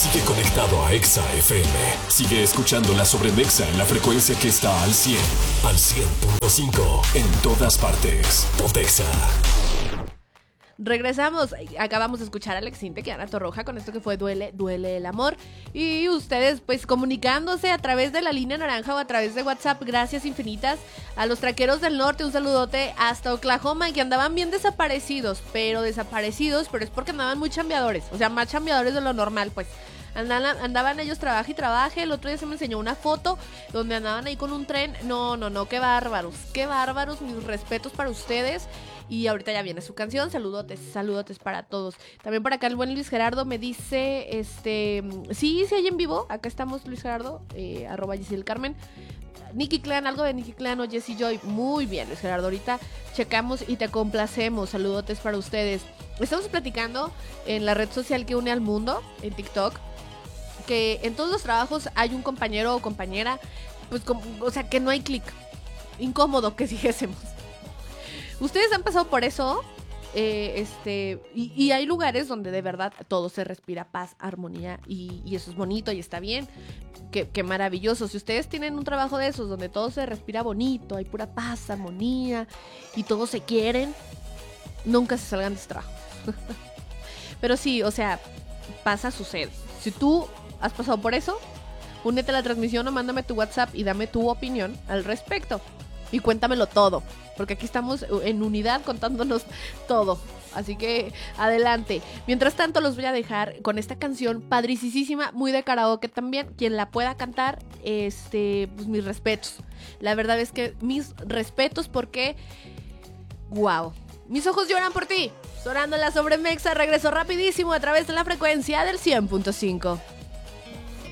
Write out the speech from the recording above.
Sigue conectado a Exa FM. Sigue escuchando la Sobremexa en la frecuencia que está al 100. Al 100.5 en todas partes. Pontexa. Regresamos, acabamos de escuchar a Alex Intec y Ana Torroja con esto que fue Duele el amor. Y ustedes pues comunicándose a través de la línea naranja o a través de WhatsApp, gracias infinitas. A los traqueros del norte, un saludote hasta Oklahoma, que andaban bien desaparecidos, pero es porque andaban muy chambeadores, o sea, más chambeadores de lo normal pues. Andaban ellos trabaje y trabaje. El otro día se me enseñó una foto donde andaban ahí con un tren. No, qué bárbaros, mis respetos para ustedes. Y ahorita ya viene su canción, saludotes para todos. También por acá el buen Luis Gerardo me dice, sí hay en vivo, acá estamos Luis Gerardo, @ Giselle Carmen. Nicky Clan, algo de Nicky Clan o Jessie Joy. Muy bien, Luis Gerardo, ahorita checamos y te complacemos. Saludotes para ustedes. Estamos platicando en la red social que une al mundo, en TikTok, que en todos los trabajos hay un compañero o compañera, pues, o sea, que no hay clic. Incómodo que dijésemos. ¿Ustedes han pasado por eso? Y hay lugares donde de verdad todo se respira paz, armonía, y eso es bonito y está bien. Qué maravilloso. Si ustedes tienen un trabajo de esos donde todo se respira bonito, hay pura paz, armonía y todos se quieren, nunca se salgan de ese trabajo. Pero sí, o sea, sucede. Si tú has pasado por eso, únete a la transmisión o mándame tu WhatsApp y dame tu opinión al respecto. Y cuéntamelo todo, porque aquí estamos en unidad contándonos todo. Así que adelante. Mientras tanto los voy a dejar con esta canción padricísima, muy de karaoke también. Quien la pueda cantar, pues mis respetos. La verdad es que mis respetos porque wow, mis ojos lloran por ti. Sonando la Sobremexa, regreso rapidísimo a través de la frecuencia del 100.5.